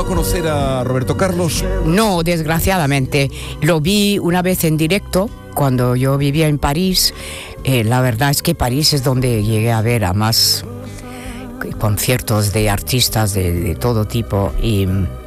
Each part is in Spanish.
a conocer a Roberto Carlos? No, desgraciadamente. Lo vi una vez en directo cuando yo vivía en París. La verdad es que París es donde llegué a ver a más conciertos de artistas de todo tipo y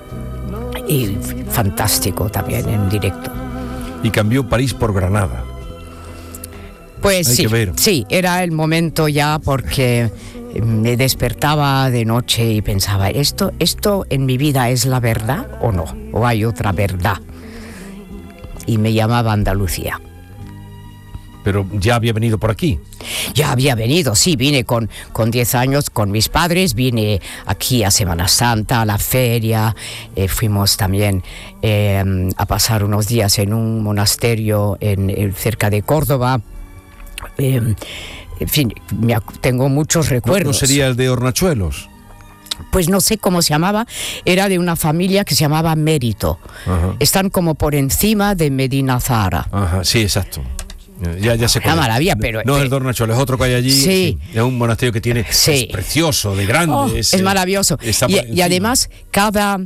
fantástico también en directo. Y cambió París por Granada. Pues sí, era el momento ya, porque me despertaba de noche y pensaba, ¿esto en mi vida es la verdad o no? ¿O hay otra verdad? Y me llamaba Andalucía. Pero ya había venido por aquí. Ya había venido, sí, vine con 10 años con mis padres, vine aquí a Semana Santa, a la feria, fuimos también a pasar unos días en un monasterio cerca de Córdoba. En fin, tengo muchos recuerdos. ¿No sería el de Hornachuelos? Pues no sé cómo se llamaba, era de una familia que se llamaba Mérito. Ajá. Están como por encima de Medina Zahara. Ajá, sí, exacto. Ya sé cuál. Una maravilla, pero... No es el de Hornachuelos, es otro que hay allí. Sí. Es un monasterio que tiene... Sí. Es precioso, de grande. Es maravilloso. Y además, cada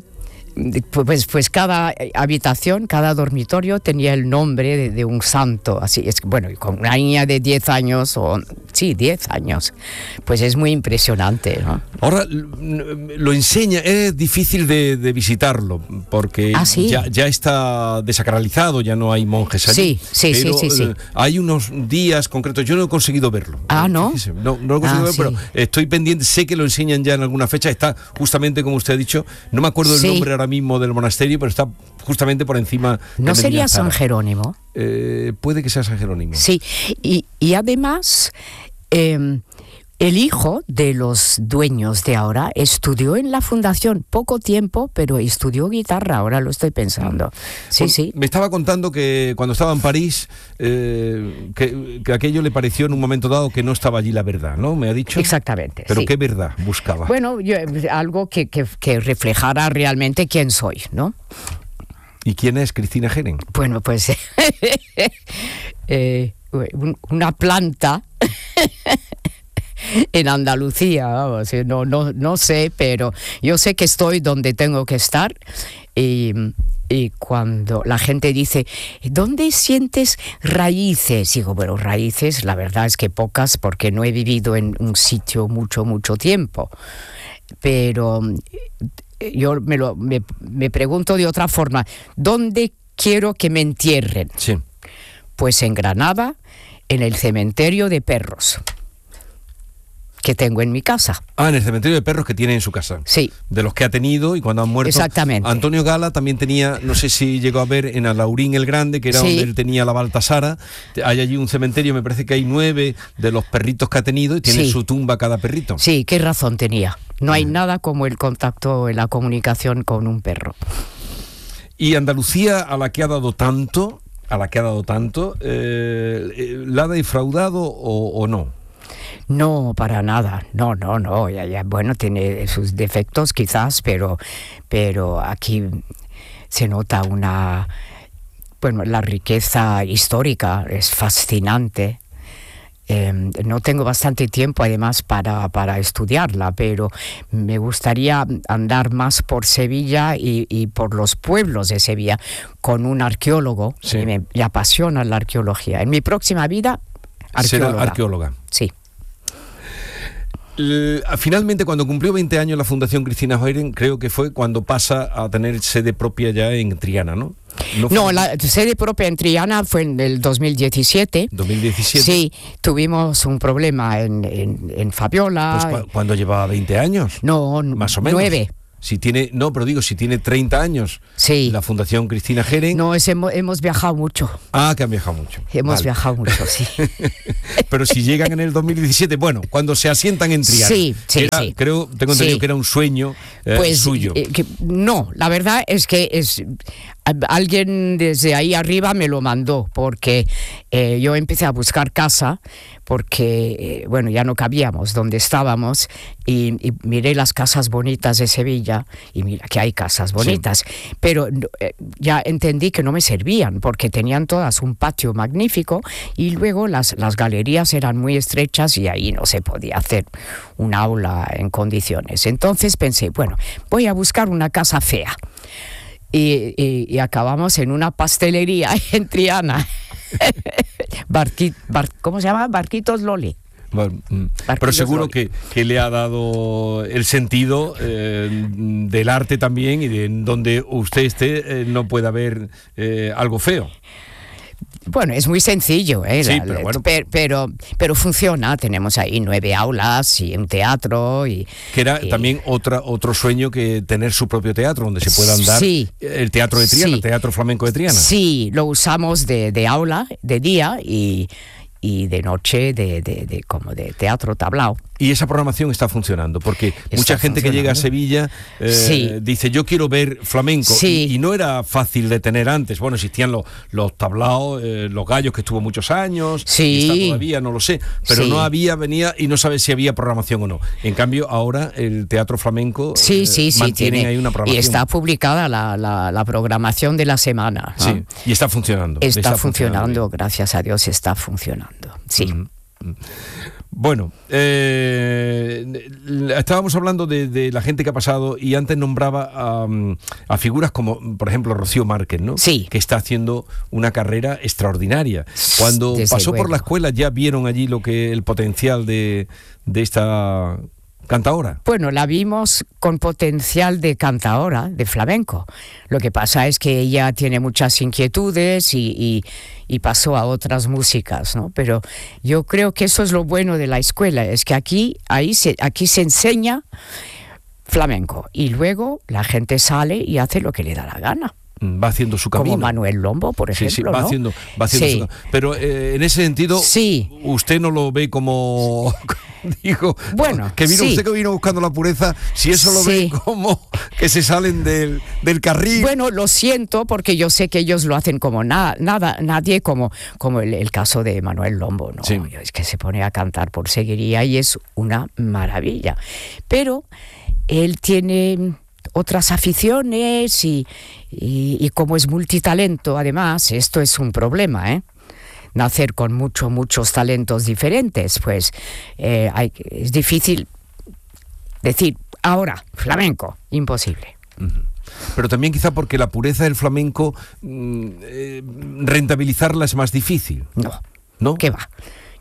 habitación, cada dormitorio tenía el nombre de un santo, así es. Bueno, y con una niña de 10 años, 10 años, pues es muy impresionante, ¿no? Ahora lo enseña, es difícil de visitarlo, porque ya está desacralizado, ya no hay monjes allí. Sí. Hay unos días concretos, yo no he conseguido verlo. ¿No? No lo he conseguido ver, sí. Pero estoy pendiente, sé que lo enseñan ya en alguna fecha, está justamente como usted ha dicho, no me acuerdo el nombre ahora mismo del monasterio, pero está justamente por encima. ¿No sería San Jerónimo? Puede que sea San Jerónimo. Sí, y además el hijo de los dueños de ahora estudió en la fundación poco tiempo, pero estudió guitarra, ahora lo estoy pensando. Sí. Me estaba contando que cuando estaba en París, que aquello le pareció en un momento dado que no estaba allí la verdad, ¿no? ¿Me ha dicho? Exactamente. ¿Pero qué verdad buscaba? Bueno, algo que reflejara realmente quién soy, ¿no? ¿Y quién es Cristina Geren? Bueno, pues una planta en Andalucía, vamos, no sé, pero yo sé que estoy donde tengo que estar y cuando la gente dice, ¿dónde sientes raíces? Digo, bueno, raíces, la verdad es que pocas, porque no he vivido en un sitio mucho tiempo, pero yo me pregunto de otra forma, ¿dónde quiero que me entierren? Sí. Pues en Granada, en el cementerio de perros que tengo en mi casa. En el cementerio de perros que tiene en su casa. Sí. De los que ha tenido y cuando han muerto. Exactamente. Antonio Gala también tenía, no sé si llegó a ver, en Alaurín el Grande, que era donde él tenía la Baltasara. Hay allí un cementerio, me parece que hay 9 de los perritos que ha tenido y tiene su tumba cada perrito. Sí, qué razón tenía. No hay nada como el contacto, la comunicación con un perro. Y Andalucía, a la que ha dado tanto, ¿la ha defraudado o no? No, para nada. No. Ya, bueno, tiene sus defectos quizás, pero aquí se nota la riqueza histórica es fascinante. No tengo bastante tiempo además para estudiarla, pero me gustaría andar más por Sevilla y por los pueblos de Sevilla con un arqueólogo. Sí. Me apasiona la arqueología. En mi próxima vida, arqueóloga. Será arqueóloga. Sí. Finalmente, cuando cumplió 20 años la Fundación Cristina Geren, creo que fue cuando pasa a tener sede propia ya en Triana, ¿no? No, la sede propia en Triana fue en el 2017. 2017. Sí, tuvimos un problema en Fabiola. Pues cuando llevaba 20 años. No, más o menos. 9. Si tiene 30 años, sí. La Fundación Cristina Geren. No, hemos viajado mucho. Que han viajado mucho. Hemos viajado mucho, sí. Pero si llegan en el 2017, bueno, cuando se asientan en Triana. Sí. Tengo entendido que era un sueño suyo. No, la verdad es que alguien desde ahí arriba me lo mandó, porque yo empecé a buscar casa, porque, bueno, ya no cabíamos donde estábamos, y miré las casas bonitas de Sevilla, y mira que hay casas bonitas, sí. Pero ya entendí que no me servían, porque tenían todas un patio magnífico, y luego las galerías eran muy estrechas, y ahí no se podía hacer un aula en condiciones. Entonces pensé, bueno, voy a buscar una casa fea. Y acabamos en una pastelería en Triana. ¿Cómo se llama? Barquitos Loli. Pero seguro que le ha dado el sentido del arte también, y de donde usted esté no puede haber algo feo. Bueno, es muy sencillo, sí, pero bueno. Pero funciona. Tenemos ahí 9 aulas y un teatro. Que era también otro sueño, que tener su propio teatro, donde se puedan dar el teatro de Triana, el Teatro Flamenco de Triana. Sí, lo usamos de aula, de día, y de noche como de teatro tablao. Y esa programación está funcionando, porque mucha gente que llega a Sevilla dice, yo quiero ver flamenco, y no era fácil de tener antes. Bueno, existían los tablaos, los gallos, que estuvo muchos años, y está todavía, no lo sé, pero no venía y no sabes si había programación o no. En cambio, ahora el Teatro Flamenco mantiene ahí una programación. Y está publicada la programación de la semana, ¿no? Sí, y está funcionando. Está funcionando, gracias a Dios está funcionando, sí. Bueno, estábamos hablando de la gente que ha pasado, y antes nombraba a figuras como, por ejemplo, Rocío Márquez, ¿no? Sí. Que está haciendo una carrera extraordinaria. Cuando pasó por la escuela, ya vieron allí el potencial de esta cantaora. Bueno, la vimos con potencial de cantaora, de flamenco. Lo que pasa es que ella tiene muchas inquietudes y pasó a otras músicas, ¿no? Pero yo creo que eso es lo bueno de la escuela, es que aquí se enseña flamenco, y luego la gente sale y hace lo que le da la gana. Va haciendo su camino. Como Manuel Lombo, por ejemplo. Sí, va haciendo su... Pero en ese sentido, usted no lo ve como... Digo, bueno, que vino usted, que vino buscando la pureza, si eso lo ve como que se salen del carril. Bueno, lo siento, porque yo sé que ellos lo hacen como nadie, como el caso de Manuel Lombo, ¿no? Sí. Es que se pone a cantar por seguiría y es una maravilla. Pero él tiene otras aficiones y como es multitalento, además, esto es un problema, ¿eh? Nacer con muchos talentos diferentes, pues es difícil decir, ahora, flamenco, imposible. Pero también quizá porque la pureza del flamenco, rentabilizarla es más difícil. No, ¿qué va?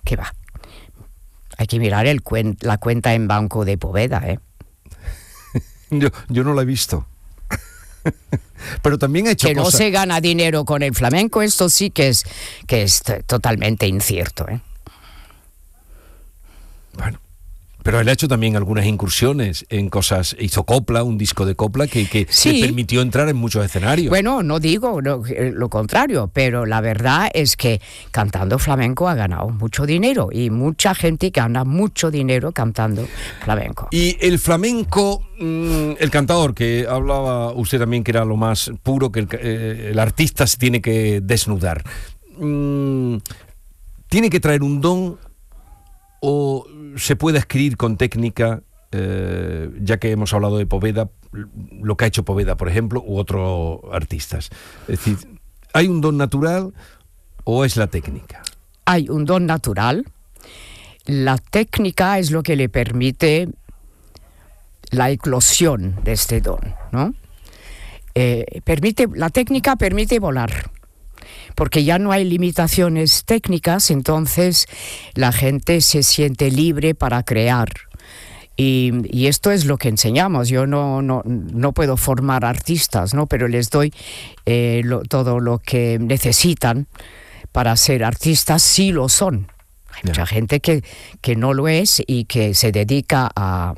Hay que mirar la cuenta en banco de Poveda, ¿eh? Yo no la he visto. Pero también ha hecho que cosas... no se gana dinero con el flamenco, esto sí que es totalmente incierto, ¿eh? Bueno, pero él ha hecho también algunas incursiones en cosas, hizo copla, un disco de copla que le permitió entrar en muchos escenarios. Bueno, no digo lo contrario, pero la verdad es que cantando flamenco ha ganado mucho dinero, y mucha gente gana mucho dinero cantando flamenco. Y el flamenco, el cantador, que hablaba usted también que era lo más puro, que el artista se tiene que desnudar. ¿Tiene que traer un don o se puede adquirir con técnica, ya que hemos hablado de Poveda, lo que ha hecho Poveda, por ejemplo, u otros artistas? Es decir, ¿hay un don natural o es la técnica? Hay un don natural. La técnica es lo que le permite la eclosión de este don, ¿no? La técnica permite volar, porque ya no hay limitaciones técnicas, entonces la gente se siente libre para crear. Y esto es lo que enseñamos. Yo no puedo formar artistas, ¿no? Pero les doy todo lo que necesitan para ser artistas, si lo son. Hay mucha gente que no lo es y que se dedica a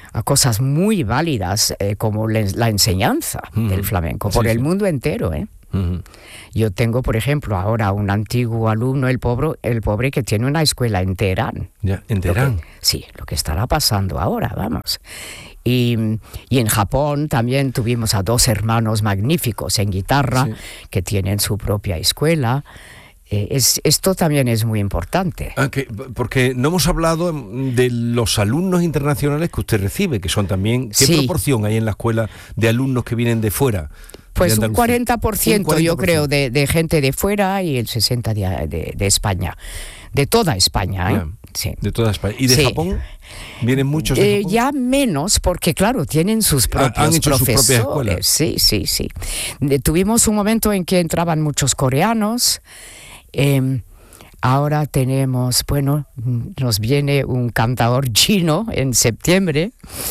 cosas muy válidas, como la enseñanza del flamenco, por el mundo entero, ¿eh? Yo tengo, por ejemplo, ahora un antiguo alumno, el pobre que tiene una escuela en Teherán. Ya, en Teherán. Sí, lo que estará pasando ahora, vamos. Y en Japón también tuvimos a 2 hermanos magníficos en guitarra, que tienen su propia escuela. Esto también es muy importante. Porque no hemos hablado de los alumnos internacionales que usted recibe, que son también... ¿Qué proporción hay en la escuela de alumnos que vienen de fuera? Pues un 40%, yo creo, de gente de fuera y el 60% de España. De toda España, ¿eh? Sí. De toda España. ¿Y de Japón? ¿Vienen muchos de Japón? Ya menos, porque claro, tienen sus propios ¿Han hecho profesores. Sus propias escuelas? Sí. Tuvimos un momento en que entraban muchos coreanos. Ahora tenemos, nos viene un cantador chino en septiembre,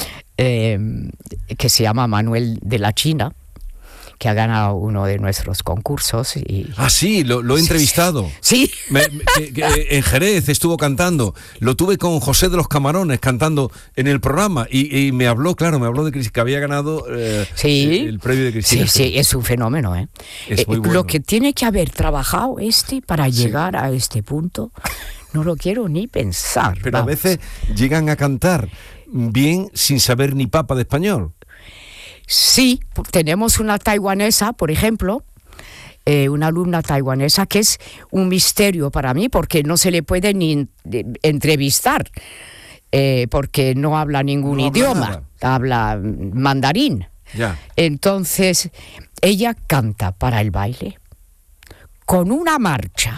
que se llama Manuel de la China, que ha ganado uno de nuestros concursos. Sí, lo he entrevistado. Sí. En Jerez estuvo cantando. Lo tuve con José de los Camarones cantando en el programa y me habló de Cristina, que había ganado el premio de Cristina. Sí, es un fenómeno. Es muy bueno. Lo que tiene que haber trabajado para llegar a este punto, no lo quiero ni pensar. Pero a veces llegan a cantar bien sin saber ni papa de español. Sí, tenemos una taiwanesa, por ejemplo, una alumna taiwanesa que es un misterio para mí porque no se le puede ni entrevistar porque no habla ningún idioma, habla mandarín. Ya. Entonces, ella canta para el baile con una marcha.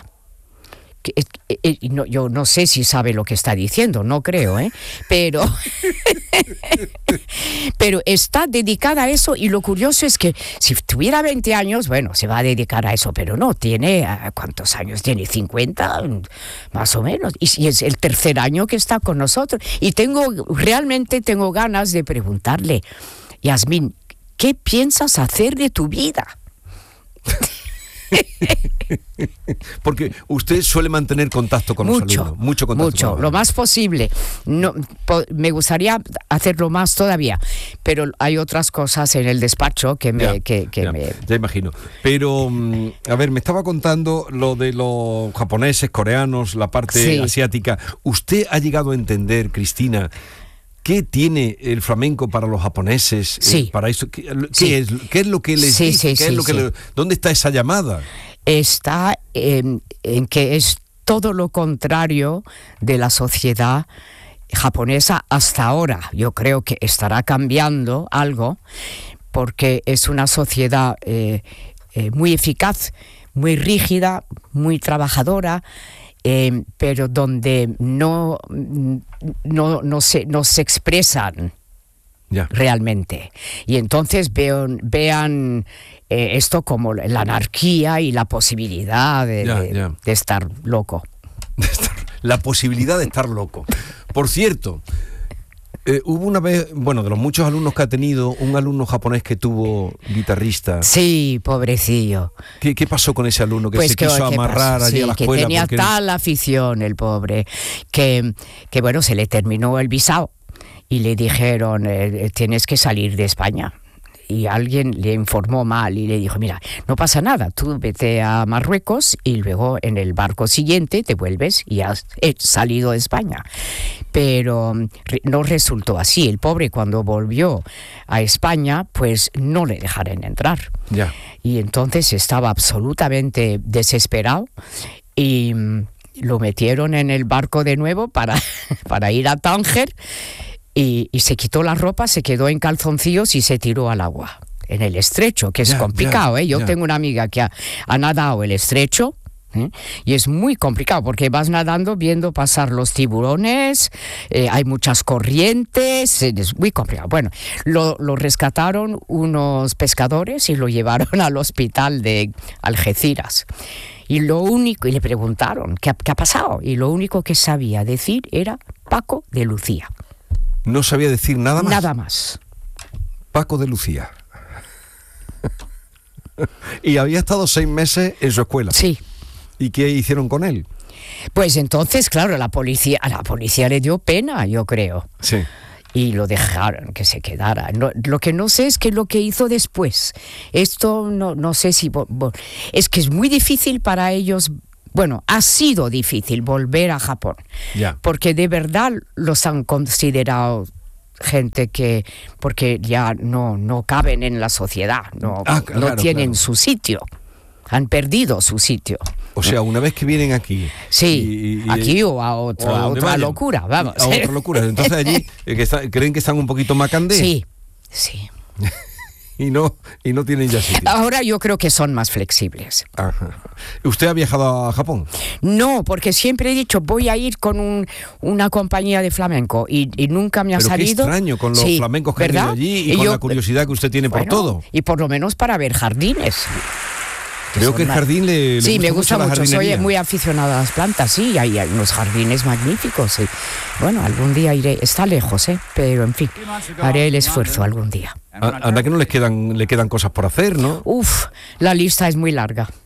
Yo no sé si sabe lo que está diciendo, no creo, pero está dedicada a eso, y lo curioso es que si tuviera 20 años, se va a dedicar a eso, pero no, tiene, ¿cuántos años tiene? 50, más o menos, y es el 3er año que está con nosotros, y realmente tengo ganas de preguntarle, Yasmín, ¿qué piensas hacer de tu vida? Porque usted suele mantener contacto con los alumnos. Mucho, lo más posible. Me gustaría hacerlo más todavía, pero hay otras cosas en el despacho que ya imagino. Pero, a ver, me estaba contando lo de los japoneses, coreanos, la parte asiática. ¿Usted ha llegado a entender, Cristina, qué tiene el flamenco para los japoneses? Para eso, ¿qué es lo que les dice? ¿Dónde está esa llamada? Está en que es todo lo contrario de la sociedad japonesa hasta ahora. Yo creo que estará cambiando algo, porque es una sociedad muy eficaz, muy rígida, muy trabajadora, pero donde no se expresan realmente. Y entonces vean esto como la anarquía y la posibilidad de estar loco. La posibilidad de estar loco. Por cierto, hubo una vez, de los muchos alumnos que ha tenido, un alumno japonés que tuvo guitarrista. Sí, pobrecillo. ¿Qué pasó con ese alumno que se quiso amarrar allí a la escuela? Que tenía tal afición, el pobre, que se le terminó el visado y le dijeron, tienes que salir de España. Y alguien le informó mal y le dijo, mira, no pasa nada, tú vete a Marruecos y luego en el barco siguiente te vuelves y has salido de España. Pero no resultó así. El pobre, cuando volvió a España, pues no le dejaron entrar. Y entonces estaba absolutamente desesperado y lo metieron en el barco de nuevo para ir a Tánger. Y se quitó la ropa, se quedó en calzoncillos y se tiró al agua, en el estrecho, que es complicado. Yo tengo una amiga que ha nadado el estrecho, y es muy complicado, porque vas nadando viendo pasar los tiburones, hay muchas corrientes, es muy complicado. Bueno, lo rescataron unos pescadores y lo llevaron al hospital de Algeciras. Y le preguntaron, ¿qué ha pasado? Y lo único que sabía decir era Paco de Lucía. No sabía decir nada más. Nada más. Paco de Lucía. Y había estado 6 meses en su escuela. Sí. ¿Y qué hicieron con él? Pues entonces, claro, a la policía le dio pena, yo creo. Sí. y lo dejaron que se quedara. Lo que no sé es qué es lo que hizo después. Esto no sé si... Es que es muy difícil para ellos... Bueno, ha sido difícil volver a Japón, porque de verdad los han considerado gente que, porque ya no caben en la sociedad, no tienen su sitio, han perdido su sitio. O sea, una vez que vienen aquí... Sí, aquí o a otra locura, vamos. A otra locura, entonces allí creen que están un poquito macandés. Sí. Y no tienen ya sitio. Ahora yo creo que son más flexibles. Ajá. ¿Usted ha viajado a Japón? No, porque siempre he dicho voy a ir con una compañía de flamenco y nunca me ha salido. Qué extraño con los flamencos que han ido allí y con la curiosidad que usted tiene por todo. Y por lo menos para ver jardines. Creo que el jardín le me gusta mucho. Soy muy aficionada a las plantas, sí, hay unos jardines magníficos. Sí. Bueno, algún día iré, está lejos, pero en fin, haré el esfuerzo algún día. Anda que no le quedan cosas por hacer, ¿no? La lista es muy larga.